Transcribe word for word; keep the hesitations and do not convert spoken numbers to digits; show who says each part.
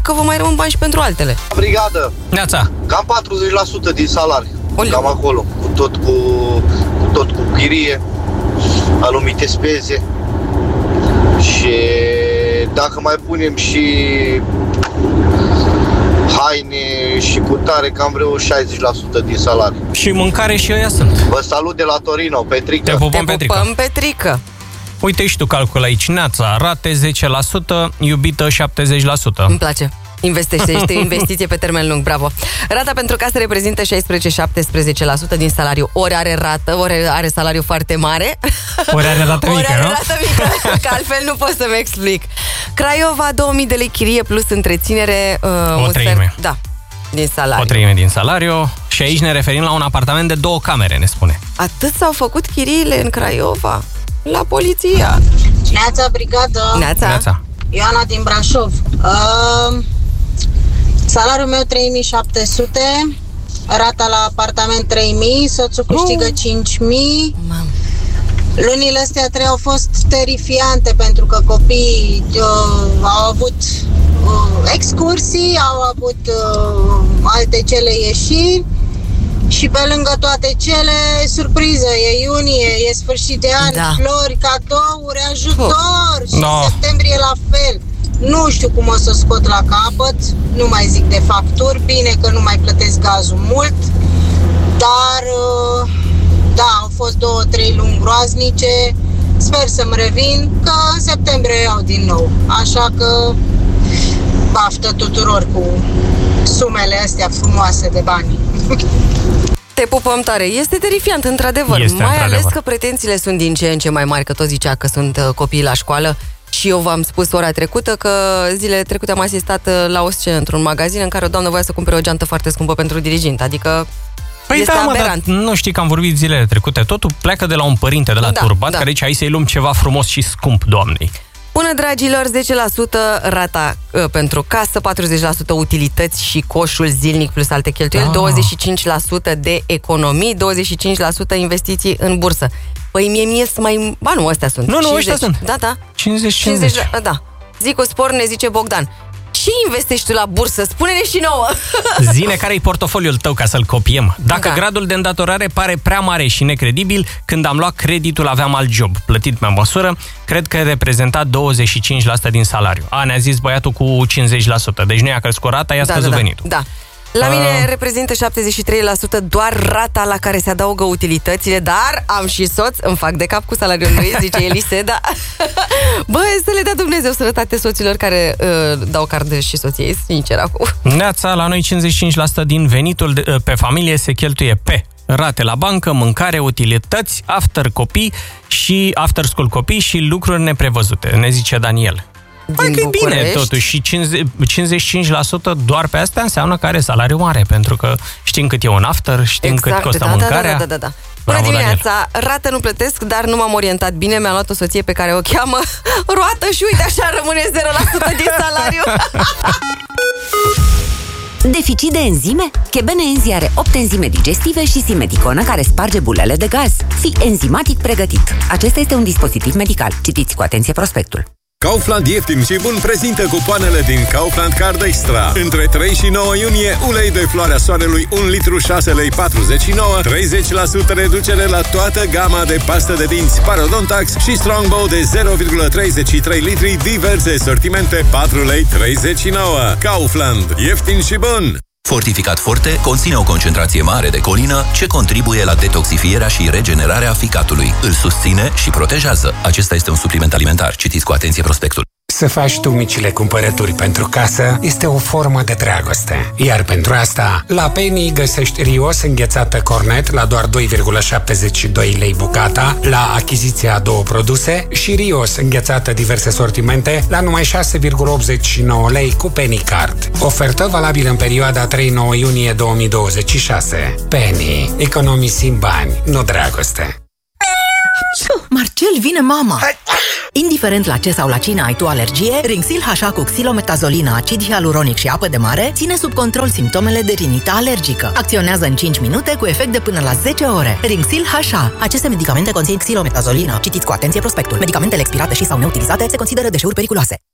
Speaker 1: că vă mai rămân bani și pentru altele.
Speaker 2: Brigadă.
Speaker 3: Neața.
Speaker 2: Cam patruzeci la sută din salariu.
Speaker 1: Oleu.
Speaker 2: Cam acolo, cu tot cu, cu tot cu chirie, anumite speze. Și dacă mai punem și haine și cutare, cam vreo șaizeci la sută din salariu.
Speaker 3: Și mâncare și ăia sunt.
Speaker 2: Vă salut de la Torino, Petrica.
Speaker 3: Te pupăm,
Speaker 1: Te
Speaker 3: Petrica.
Speaker 1: pupăm, Petrică.
Speaker 3: Uite și tu calcul aici. Neața, rate zece la sută, iubită șaptezeci la sută.
Speaker 1: Îmi place. Investește, este o investiție pe termen lung, bravo. Rata pentru casă reprezintă șaisprezece-șaptesprezece la sută din salariu. Ori are rată, ori are salariu foarte mare.
Speaker 3: Ori are rată mică,
Speaker 1: ori are
Speaker 3: nu?
Speaker 1: rată mică, că altfel nu pot să-mi explic. Craiova, două mii de lei chirie plus întreținere. Uh,
Speaker 3: O treime.
Speaker 1: Sfer... Da, din salariu.
Speaker 3: O treime din salariu. Și aici ne referim la un apartament de două camere, ne spune.
Speaker 1: Atât s-au făcut chiriile în Craiova. La poliția.
Speaker 4: Neața, brigadă.
Speaker 1: Neața.
Speaker 3: Neața.
Speaker 4: Ioana din Brașov. Uh, salariul meu trei mii șapte sute, rata la apartament trei mii, soțul câștigă
Speaker 1: Uh.
Speaker 4: cinci mii.
Speaker 1: Mamă.
Speaker 4: Lunile astea trei au fost terifiante pentru că copiii uh, au avut uh, excursii, au avut uh, alte cele ieșiri. Și pe lângă toate cele, surpriză, e iunie, e sfârșit de an,
Speaker 1: Da.
Speaker 4: flori, cadouri, ajutor. Și
Speaker 3: Da.
Speaker 4: în septembrie la fel. Nu știu cum o să scot la capăt, nu mai zic de facturi, bine că nu mai plătesc gazul mult, dar da, au fost două, trei luni groaznice, sper să-mi revin, că în septembrie iau din nou, așa că baftă tuturor cu sumele astea frumoase de bani.
Speaker 1: Te pupăm tare. Este terifiant, într-adevăr.
Speaker 3: Este,
Speaker 1: mai
Speaker 3: într-adevăr.
Speaker 1: ales că pretențiile sunt din ce în ce mai mari, că tot zicea că sunt uh, copii la școală. Și eu v-am spus ora trecută că zilele trecute am asistat uh, la o scenă într-un magazin în care o doamnă voia să cumpere o geantă foarte scumpă pentru dirigint. Adică
Speaker 3: Păi
Speaker 1: este
Speaker 3: da, mă, dar
Speaker 1: aberant.
Speaker 3: nu știi că am vorbit zilele trecute. Totul pleacă de la un părinte, de la
Speaker 1: Da,
Speaker 3: turbat,
Speaker 1: da.
Speaker 3: care zice, hai să-i luăm ceva frumos și scump, doamnei.
Speaker 1: Bună, dragilor, zece la sută rata uh, pentru casă, patruzeci la sută utilități și coșul zilnic plus alte cheltuieli,
Speaker 3: Ah.
Speaker 1: douăzeci și cinci la sută de economii, douăzeci și cinci la sută investiții în bursă. Păi mie mi mai... Ba nu, astea sunt.
Speaker 3: Nu, nu,
Speaker 1: cincizeci.
Speaker 3: ăștia sunt.
Speaker 1: Da, da.
Speaker 3: cincizeci
Speaker 1: cincizeci.
Speaker 3: cincizeci.
Speaker 1: Da. Zi cu spor, ne zice Bogdan. Ce investești tu la bursă? Spune-ne și nouă!
Speaker 3: Zine care-i portofoliul tău ca să-l copiem. Dacă
Speaker 1: Da.
Speaker 3: gradul de îndatorare pare prea mare și necredibil, când am luat creditul aveam alt job, plătit pe măsură, cred că reprezenta douăzeci și cinci la sută din salariu. A, ne-a zis băiatul cu cincizeci la sută. Deci nu i-a crescut rata, i-a
Speaker 1: Da,
Speaker 3: scăzut
Speaker 1: da, da.
Speaker 3: venitul.
Speaker 1: Da. La mine
Speaker 3: Ah.
Speaker 1: reprezintă șaptezeci și trei la sută doar rata la care se adaugă utilitățile, dar am și soț, îmi fac de cap cu salariul lui, zice Eliseda. Bă, să le dea Dumnezeu sănătate soților care uh, dau card și soției, sincer acum.
Speaker 3: Neața, la noi cincizeci și cinci la sută din venitul de, pe familie se cheltuie pe rate la bancă, mâncare, utilități, after copii și after school copii și lucruri neprevăzute, ne zice Daniel. Păi că e bine totuși și cincizeci și cinci la sută doar pe asta înseamnă că are salariu mare, pentru că știm cât e un after, știm
Speaker 1: Exact,
Speaker 3: cât costă
Speaker 1: da,
Speaker 3: mâncarea.
Speaker 1: Da, da, da, da. Bună
Speaker 3: Bravo,
Speaker 1: dimineața, rată nu plătesc, dar nu m-am orientat bine, mi-am luat o soție pe care o cheamă roată și uite așa rămâne zero la sută din salariu.
Speaker 5: Deficit de enzime? Chebene Enzi are opt enzime digestive și simeticonă care sparge bulele de gaz. Fii enzimatic pregătit. Acesta este un dispozitiv medical. Citiți cu atenție prospectul.
Speaker 6: Kaufland ieftin și bun prezintă cupoanele din Kaufland Card Extra. Între trei și nouă iunie, ulei de floarea soarelui un litru șase lei patruzeci și nouă, treizeci la sută reducere la toată gama de pastă de dinți Parodontax și Strongbow de zero virgulă treizeci și trei litri, diverse sortimente patru lei treizeci și nouă. Kaufland, ieftin și bun!
Speaker 7: Fortificat Forte conține o concentrație mare de colină ce contribuie la detoxifierea și regenerarea ficatului. Îl susține și protejează. Acesta este un supliment alimentar. Citiți cu atenție prospectul.
Speaker 8: Să faci tu micile cumpărături pentru casă este o formă de dragoste. Iar pentru asta, la Penny găsești Rios înghețată cornet la doar doi virgulă șaptezeci și doi lei bucata la achiziția a două produse și Rios înghețată diverse sortimente la numai șase virgulă optzeci și nouă lei cu Penny Card. Ofertă valabilă în perioada trei nouă iunie două mii douăzeci și șase. Penny. Economisim bani, nu dragoste.
Speaker 9: Marcel, vine mama! Indiferent la ce sau la cine ai tu alergie, Rinxil H A cu xilometazolina, acid hialuronic și apă de mare ține sub control simptomele de rinită alergică. Acționează în cinci minute cu efect de până la zece ore. Rinxil H A. Aceste medicamente conțin xilometazolina. Citiți cu atenție prospectul. Medicamentele expirate și sau neutilizate se consideră deșeuri periculoase.